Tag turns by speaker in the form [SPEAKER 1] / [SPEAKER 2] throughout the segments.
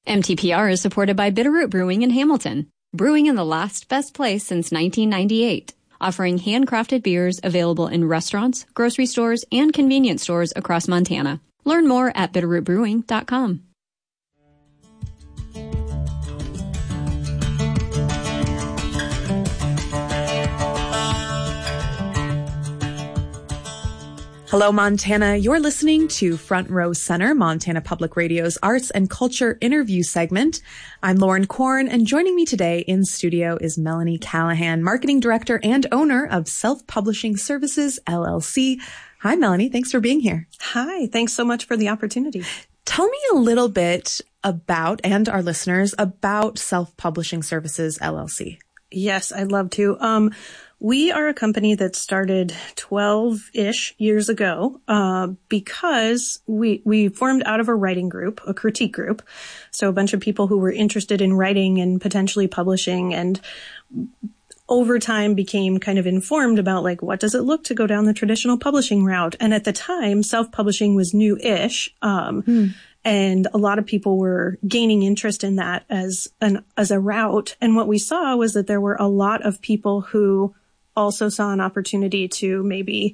[SPEAKER 1] MTPR is supported by Bitterroot Brewing in Hamilton, brewing in the last best place since 1998, offering handcrafted beers available in restaurants, grocery stores, and convenience stores across Montana. Learn more at bitterrootbrewing.com.
[SPEAKER 2] Hello, Montana. You're listening to Front Row Center, Montana Public Radio's arts and culture interview segment. I'm Lauren Korn, and joining me today in studio is Melanie Callahan, marketing director and owner of Self-Publishing Services, LLC. Hi, Melanie. Thanks for being here.
[SPEAKER 3] Hi. Thanks so much for the opportunity.
[SPEAKER 2] Tell me a little bit about, and our listeners, about Self-Publishing Services, LLC.
[SPEAKER 3] Yes, I'd love to. We are a company that started 12-ish years ago because we formed out of a writing group, a critique group. So a bunch of people who were interested in writing and potentially publishing, and over time became kind of informed about, like, what does it look to go down the traditional publishing route? And at the time, self-publishing was new-ish. And a lot of people were gaining interest in that as a route. And what we saw was that there were a lot of people who also saw an opportunity to maybe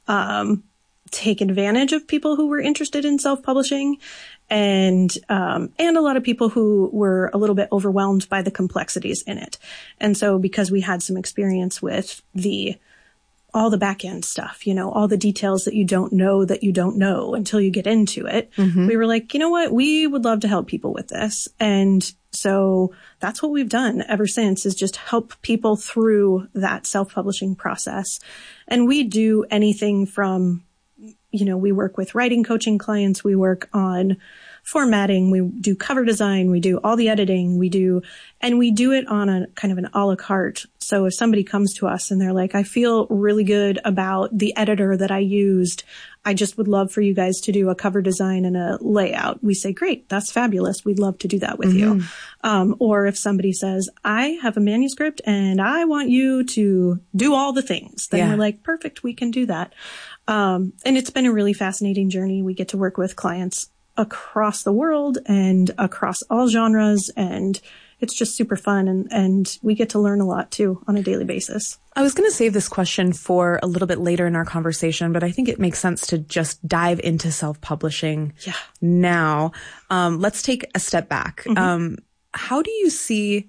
[SPEAKER 3] take advantage of people who were interested in self-publishing, and a lot of people who were a little bit overwhelmed by the complexities in it. And so because we had some experience with all the back end stuff, all the details that you don't know until you get into it, we were like, you know what, we would love to help people with this. And so that's what we've done ever since, is just help people through that self-publishing process. And we do anything from, we work with writing coaching clients, we work on formatting, we do cover design, we do all the editing, we do it on a kind of an a la carte. So if somebody comes to us and they're like, I feel really good about the editor that I used, I just would love for you guys to do a cover design and a layout, we say, great, that's fabulous. We'd love to do that with you. Or if somebody says, I have a manuscript and I want you to do all the things, then we're like, perfect, we can do that. And it's been a really fascinating journey. We get to work with clients across the world and across all genres, and it's just super fun, and we get to learn a lot too on a daily basis.
[SPEAKER 2] I was going to save this question for a little bit later in our conversation, but I think it makes sense to just dive into self-publishing now. Let's take a step back. How do you see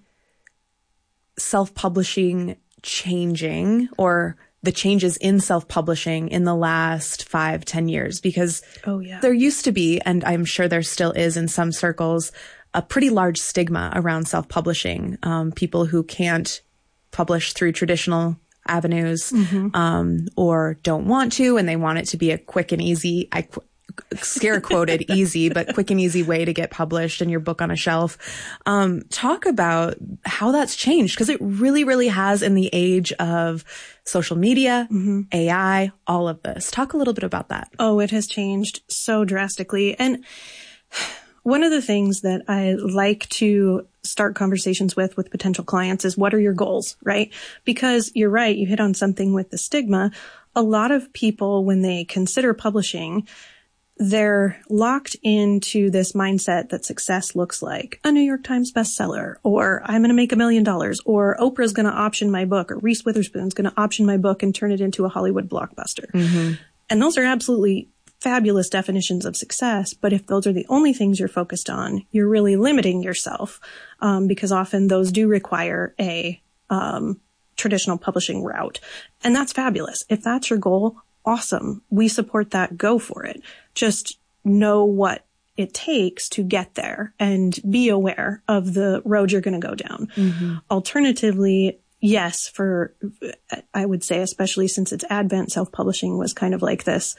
[SPEAKER 2] self-publishing changing, or the changes in self-publishing in the last 5-10 years? Because there used to be, and I'm sure there still is in some circles, a pretty large stigma around self-publishing. People who can't publish through traditional avenues, or don't want to, and they want it to be a quick and easy, scare quoted easy, but quick and easy way to get published and your book on a shelf. Talk about how that's changed, because it really, really has in the age of social media, AI, all of this. Talk a little bit about that.
[SPEAKER 3] Oh, it has changed so drastically. And one of the things that I like to start conversations with potential clients is, what are your goals, right? Because you're right, you hit on something with the stigma. A lot of people, when they consider publishing, they're locked into this mindset that success looks like a New York Times bestseller, or I'm going to make $1 million, or Oprah's going to option my book, or Reese Witherspoon's going to option my book and turn it into a Hollywood blockbuster. And those are absolutely fabulous definitions of success. But if those are the only things you're focused on, you're really limiting yourself, because often those do require a traditional publishing route. And that's fabulous. If that's your goal, awesome. We support that. Go for it. Just know what it takes to get there and be aware of the road you're going to go down. Alternatively, yes, I would say, especially since its advent, self-publishing was kind of like this,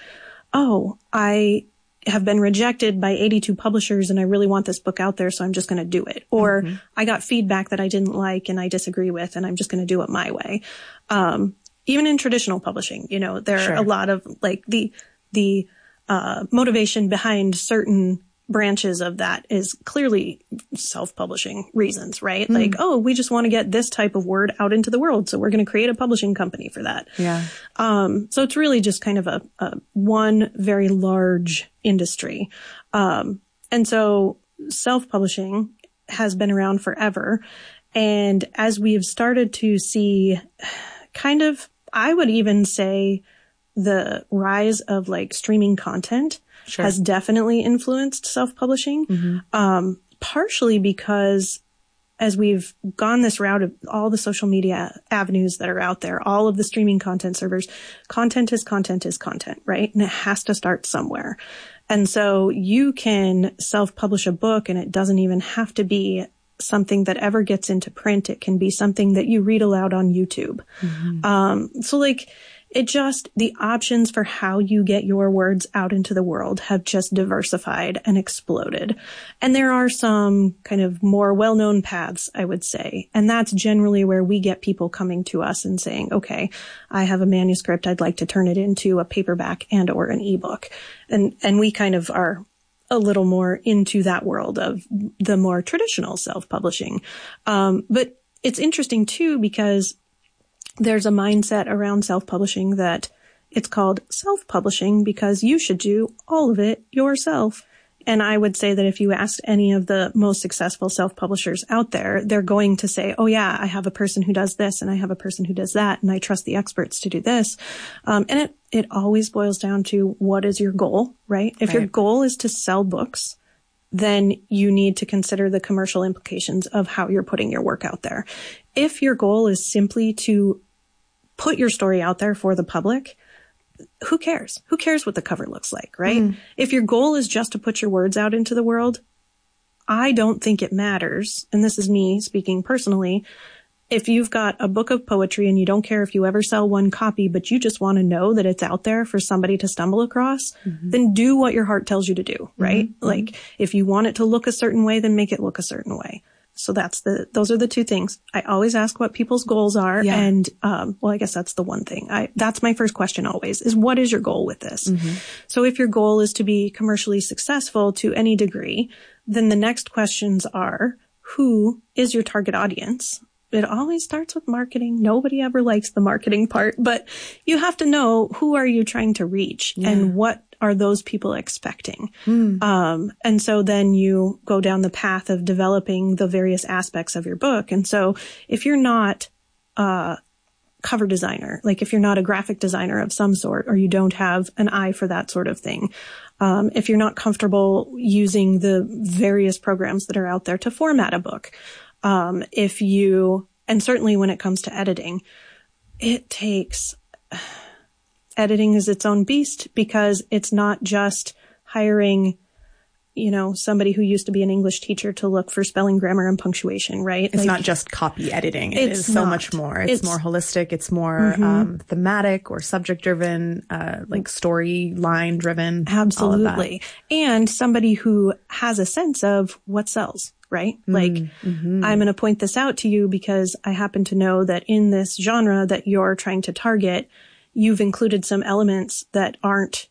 [SPEAKER 3] I have been rejected by 82 publishers and I really want this book out there, so I'm just going to do it. Or I got feedback that I didn't like and I disagree with, and I'm just going to do it my way. Even in traditional publishing, there are a lot of like the motivation behind certain branches of that is clearly self-publishing reasons, right? Like, we just want to get this type of word out into the world, so we're going to create a publishing company for that. So it's really just kind of a one very large industry. And so self-publishing has been around forever. And as we have started to see kind of, I would even say, the rise of like streaming content has definitely influenced self-publishing. Partially because as we've gone this route of all the social media avenues that are out there, all of the streaming content servers, content is content is content, right? And it has to start somewhere. And so you can self-publish a book and it doesn't even have to be something that ever gets into print. It can be something that you read aloud on YouTube. So like the options for how you get your words out into the world have just diversified and exploded. And there are some kind of more well-known paths, I would say. And that's generally where we get people coming to us and saying, okay, I have a manuscript. I'd like to turn it into a paperback and or an ebook. And we kind of are a little more into that world of the more traditional self-publishing. But it's interesting too, because there's a mindset around self-publishing that it's called self-publishing because you should do all of it yourself. And I would say that if you asked any of the most successful self-publishers out there, they're going to say, oh yeah, I have a person who does this and I have a person who does that and I trust the experts to do this. And it always boils down to what is your goal, right? If your goal is to sell books, then you need to consider the commercial implications of how you're putting your work out there. If your goal is simply to put your story out there for the public, who cares? Who cares what the cover looks like, right? If your goal is just to put your words out into the world, I don't think it matters. And this is me speaking personally. If you've got a book of poetry and you don't care if you ever sell one copy, but you just want to know that it's out there for somebody to stumble across, then do what your heart tells you to do, right? Like if you want it to look a certain way, then make it look a certain way. So those are the two things. I always ask what people's goals are. Yeah. And, I guess that's the one thing. That's my first question always is what is your goal with this? So if your goal is to be commercially successful to any degree, then the next questions are, who is your target audience? It always starts with marketing. Nobody ever likes the marketing part, but you have to know who are you trying to reach and what are those people expecting? And so then you go down the path of developing the various aspects of your book. And so if you're not a cover designer, like if you're not a graphic designer of some sort, or you don't have an eye for that sort of thing, if you're not comfortable using the various programs that are out there to format a book, and certainly when it comes to editing, editing is its own beast because it's not just hiring, somebody who used to be an English teacher to look for spelling, grammar, and punctuation, right?
[SPEAKER 2] It's not just copy editing. It is so much more. It's more holistic. It's more thematic or subject driven, like storyline driven.
[SPEAKER 3] Absolutely. And somebody who has a sense of what sells. Right? I'm going to point this out to you because I happen to know that in this genre that you're trying to target, you've included some elements that aren't,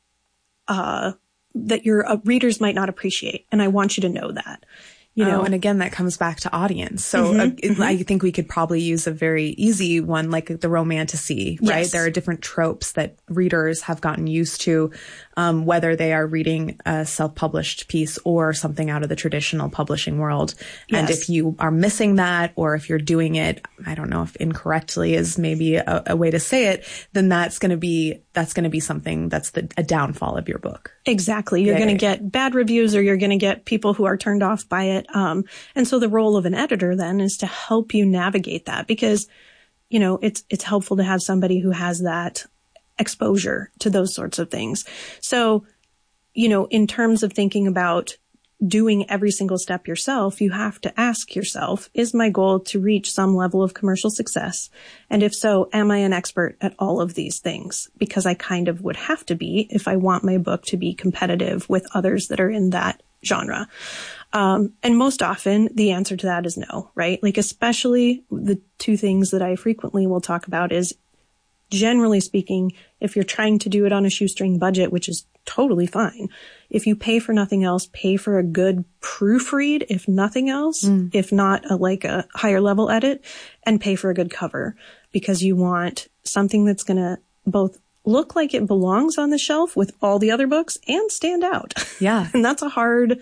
[SPEAKER 3] that your readers might not appreciate. And I want you to know that.
[SPEAKER 2] And again, that comes back to audience. So I think we could probably use a very easy one, like the romantasy, right?
[SPEAKER 3] Yes.
[SPEAKER 2] There are different tropes that readers have gotten used to, whether they are reading a self-published piece or something out of the traditional publishing world. Yes. And if you are missing that, or if you're doing it, I don't know if incorrectly is maybe a way to say it, then that's going to be something that's a downfall of your book.
[SPEAKER 3] Exactly. You're going to get bad reviews, or you're going to get people who are turned off by it. And so the role of an editor then is to help you navigate that because, it's helpful to have somebody who has that exposure to those sorts of things. So, in terms of thinking about doing every single step yourself, you have to ask yourself, is my goal to reach some level of commercial success? And if so, am I an expert at all of these things? Because I kind of would have to be if I want my book to be competitive with others that are in that genre. And most often the answer to that is no, right? Like, especially the two things that I frequently will talk about is, generally speaking, if you're trying to do it on a shoestring budget, which is totally fine. If you pay for nothing else, pay for a good proofread, if nothing else, if not a higher level edit, and pay for a good cover because you want something that's going to both look like it belongs on the shelf with all the other books and stand out.
[SPEAKER 2] Yeah.
[SPEAKER 3] And that's a hard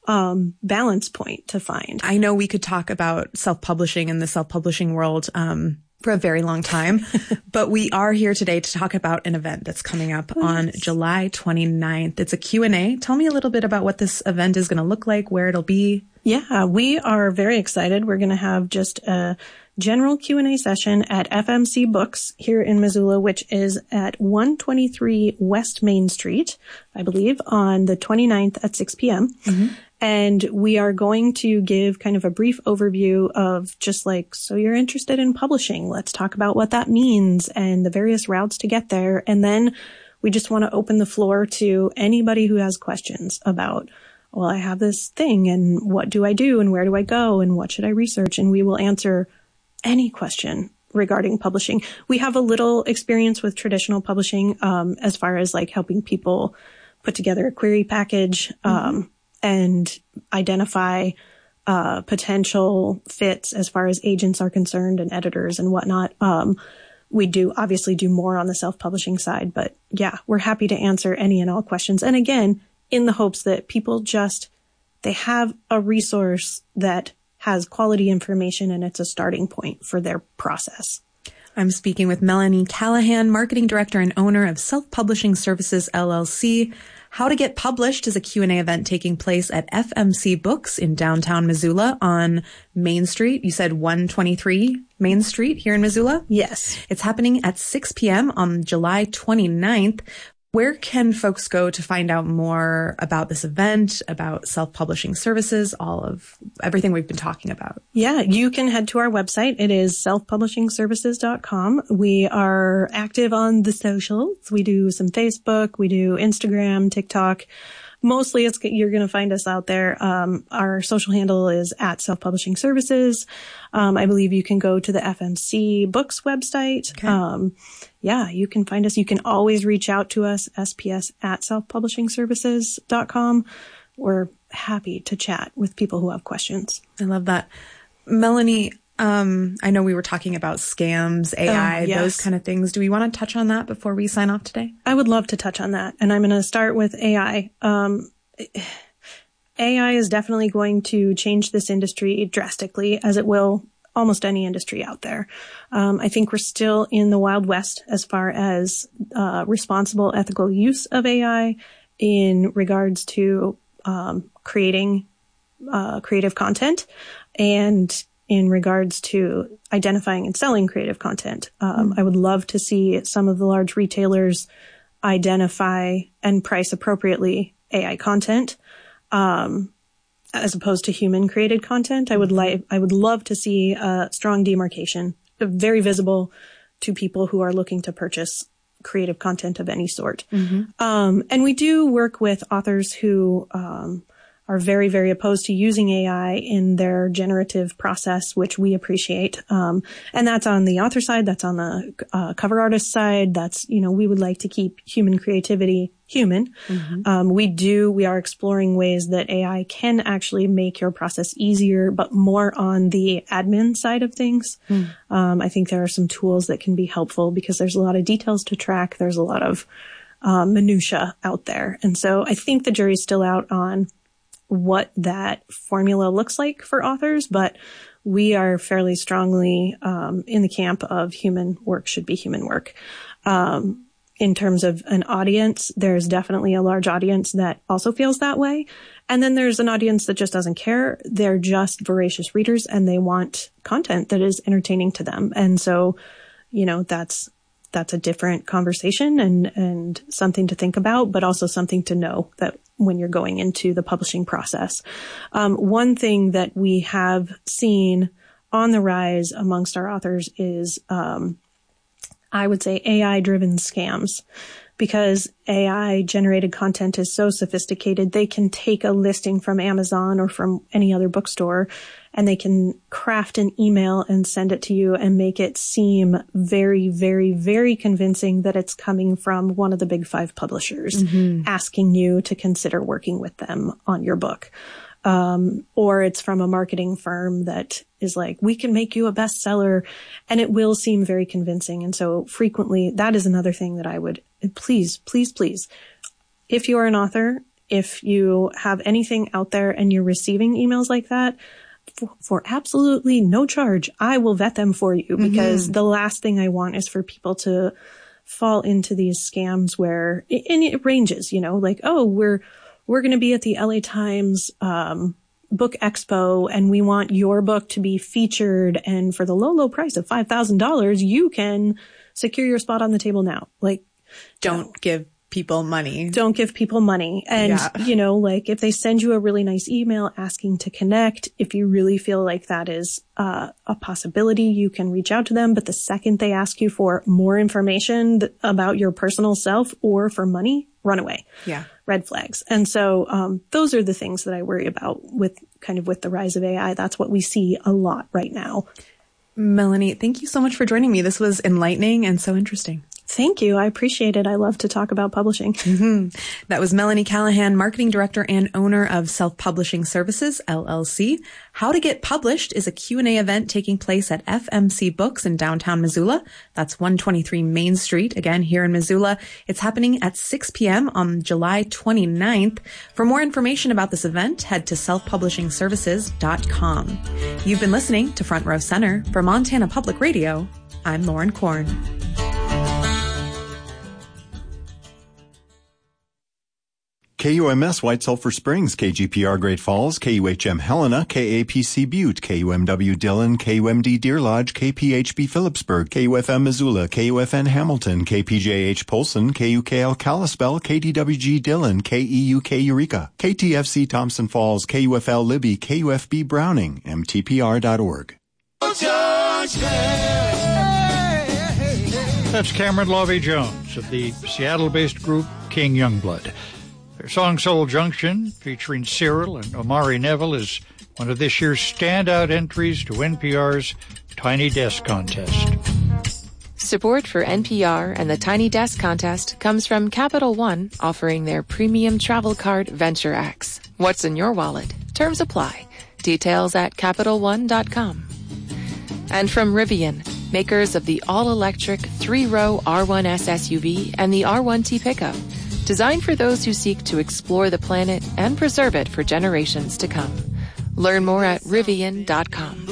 [SPEAKER 3] balance point to find.
[SPEAKER 2] I know we could talk about self-publishing and the self-publishing world for a very long time, but we are here today to talk about an event that's coming up on July 29th. It's a Q&A. Tell me a little bit about what this event is going to look like, where it'll be.
[SPEAKER 3] Yeah, we are very excited. We're going to have just a general Q&A session at FMC Books here in Missoula, which is at 123 West Main Street, I believe, on the 29th at 6 p.m. Mm-hmm. And we are going to give kind of a brief overview of just like, so you're interested in publishing. Let's talk about what that means and the various routes to get there. And then we just want to open the floor to anybody who has questions about, well, I have this thing and what do I do and where do I go and what should I research? And we will answer any question regarding publishing. We have a little experience with traditional publishing, as far as like helping people put together a query package, and identify potential fits as far as agents are concerned and editors and whatnot. We do obviously do more on the self-publishing side, but yeah, we're happy to answer any and all questions. And again, in the hopes that people they have a resource that has quality information and it's a starting point for their process.
[SPEAKER 2] I'm speaking with Melanie Callahan, Marketing Director and owner of Self-Publishing Services, LLC. How to Get Published is a Q&A event taking place at FMC Books in downtown Missoula on Main Street. You said 123 Main Street here in Missoula?
[SPEAKER 3] Yes.
[SPEAKER 2] It's happening at 6 p.m. on July 29th. Where can folks go to find out more about this event, about self-publishing services, all of everything we've been talking about?
[SPEAKER 3] Yeah, you can head to our website. It is selfpublishingservices.com. We are active on the socials. We do some Facebook, we do Instagram, TikTok. Mostly you're going to find us out there. Our social handle is at Self-Publishing Services. I believe you can go to the FMC Books website. Okay. Yeah, you can find us. You can always reach out to us, SPS at selfpublishingservices.com. We're happy to chat with people who have questions.
[SPEAKER 2] I love that. Melanie, I know we were talking about scams, AI, those kind of things. Do we want to touch on that before we sign off today?
[SPEAKER 3] I would love to touch on that. And I'm going to start with AI. AI is definitely going to change this industry drastically, as it will almost any industry out there. I think we're still in the Wild West as far as responsible, ethical use of AI in regards to creating creative content and in regards to identifying and selling creative content. I would love to see some of the large retailers identify and price appropriately AI content, as opposed to human created content. I would love to see a strong demarcation, very visible to people who are looking to purchase creative content of any sort. Mm-hmm. And we do work with authors who, are very, very opposed to using AI in their generative process, which we appreciate. And that's on the author side. That's on the cover artist side. That's, we would like to keep human creativity human. Mm-hmm. We are exploring ways that AI can actually make your process easier, but more on the admin side of things. I think there are some tools that can be helpful because there's a lot of details to track. There's a lot of minutia out there. And so I think the jury's still out on what that formula looks like for authors, but we are fairly strongly in the camp of human work should be human work. In terms of an audience, there's definitely a large audience that also feels that way. And then there's an audience that just doesn't care. They're just voracious readers and they want content that is entertaining to them. And so, that's a different conversation and something to think about, but also something to know that when you're going into the publishing process. One thing that we have seen on the rise amongst our authors is, I would say AI-driven scams, because AI-generated content is so sophisticated. They can take a listing from Amazon or from any other bookstore, and they can craft an email and send it to you and make it seem very, very, very convincing that it's coming from one of the big 5 publishers, asking you to consider working with them on your book. Or it's from a marketing firm that is like, we can make you a bestseller, and it will seem very convincing. And so frequently that is another thing that I would please, if you are an author, if you have anything out there and you're receiving emails like that, for absolutely no charge, I will vet them for you, because the last thing I want is for people to fall into these scams where, and it ranges, like, oh, we're going to be at the LA Times, book expo, and we want your book to be featured. And for the low price of $5,000, you can secure your spot on the table now. Like,
[SPEAKER 2] don't give people money.
[SPEAKER 3] Don't give people money. And, like, if they send you a really nice email asking to connect, if you really feel like that is a possibility, you can reach out to them. But the second they ask you for more information about your personal self or for money, run away.
[SPEAKER 2] Yeah.
[SPEAKER 3] Red flags. And so those are the things that I worry about with the rise of AI. That's what we see a lot right now.
[SPEAKER 2] Melanie, thank you so much for joining me. This was enlightening and so interesting.
[SPEAKER 3] Thank you. I appreciate it. I love to talk about publishing.
[SPEAKER 2] That was Melanie Callahan, Marketing Director and owner of Self-Publishing Services, LLC. How to Get Published is a Q&A event taking place at FMC Books in downtown Missoula. That's 123 Main Street, again, here in Missoula. It's happening at 6 p.m. on July 29th. For more information about this event, head to selfpublishingservices.com. You've been listening to Front Row Center. For Montana Public Radio, I'm Lauren Korn.
[SPEAKER 4] KUMS White Sulphur Springs, KGPR Great Falls, KUHM Helena, KAPC Butte, KUMW Dillon, KUMD Deer Lodge, KPHB Phillipsburg, KUFM Missoula, KUFN Hamilton, KPJH Polson, KUKL Kalispell, KDWG Dillon, KEUK Eureka, KTFC Thompson Falls, KUFL Libby, KUFB Browning, MTPR.org.
[SPEAKER 5] That's Cameron Lovey Jones of the Seattle-based group King Youngblood. Their song Soul Junction, featuring Cyril and Omari Neville, is one of this year's standout entries to NPR's Tiny Desk Contest.
[SPEAKER 6] Support for NPR and the Tiny Desk Contest comes from Capital One, offering their premium travel card Venture X. What's in your wallet? Terms apply. Details at CapitalOne.com. And from Rivian, makers of the all-electric 3-row R1S SUV and the R1T pickup, designed for those who seek to explore the planet and preserve it for generations to come. Learn more at Rivian.com.